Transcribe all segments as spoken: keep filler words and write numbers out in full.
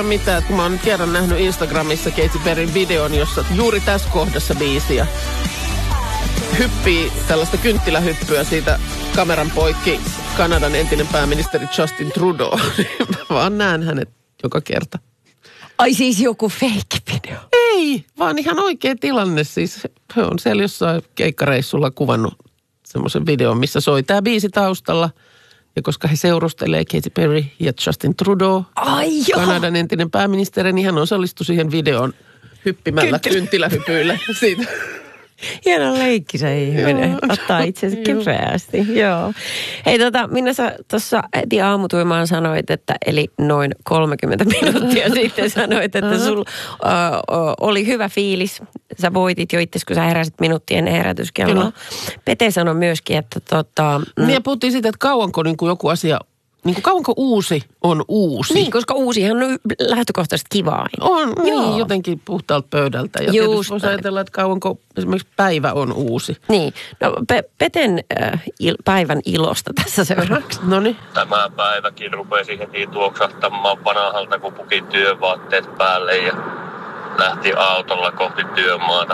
mitään, kun mä oon nyt kerran nähnyt Instagramissa Katy Perryn videon, jossa juuri tässä kohdassa biisiä hyppii tällaista kynttilähyppyä siitä kameran poikki Kanadan entinen pääministeri Justin Trudeau. Mä vaan näen hänet joka kerta. Ai siis joku fake-video? Ei, vaan ihan oikea tilanne. Siis he on siellä jossain keikkareissulla kuvannut semmoisen videon, missä soi tää biisi taustalla. Ja koska he seurustelee, Katy Perry ja Justin Trudeau, Ai Kanadan entinen pääministeri, niin hän osallistui siihen videoon hyppimällä Kynttilä. kynttilähypyillä siitä. Hieno leikki se ihminen. Ottaa itsensä keveästi. Joo. Hei tota, Minna sä tuossa heti aamutuimaan sanoit, että eli noin kolmekymmentä minuuttia sitten sanoit, että sulla oli hyvä fiilis. Sä voitit jo itse, kun sä heräsit minuutti ennen herätyskelloa. Pete sanoi myöskin, että tota... Mm. Niin ja puhuttiin siitä, että kauanko niin kuin joku asia... Niin kuin kauanko uusi on uusi? Niin, koska uusihan on lähtökohtaisesti kivaa. On, Joo. niin jotenkin puhtaalta pöydältä. Ja tietysti voisi ajatella, että kauanko esimerkiksi päivä on uusi. Niin, no Pe- Peten äh, il- päivän ilosta tässä seuraavaksi. Noniin. Tämä päiväkin rupesi heti tuoksahtamaan vanhalta, kun puki työvaatteet päälle ja lähti autolla kohti työmaata.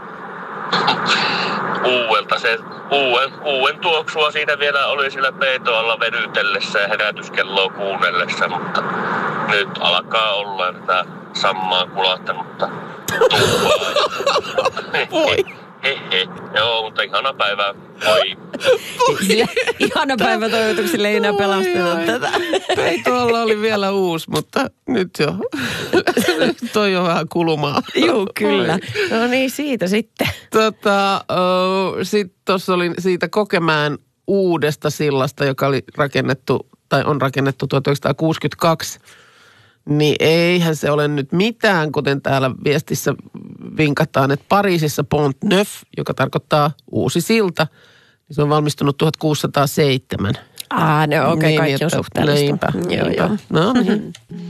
Uuelta se, uuden, uuden tuoksua siinä vielä oli sillä peitoalla venytellessä ja herätyskelloa kuunnellessa, mutta nyt alkaa olla tätä sammaa kulahtanutta tuuvaa. Voi. Hehe. Joo, mutta ihana päivä. Moi. Ihana päivä toivotuksille, ei enää pelasteta tätä. Peitolla oli vielä uusi, mutta nyt jo. Toi on vähän kulumaa. Joo, kyllä. No niin, siitä sitten. Tota, sitten tuossa oli siitä Kokemään uudesta sillasta, joka oli rakennettu, tai on rakennettu tuhatyhdeksänsataakuusikymmentäkaksi. Niin eihän se ole nyt mitään, kuten täällä viestissä vinkataan, että Pariisissa Pont Neuf, joka tarkoittaa uusi silta, niin se on valmistunut tuhatkuusisataaseitsemän. Ah, no okei, okay, niin, kaikki on suhteellista. Niinpä, Joo, niinpä. joo. No niin.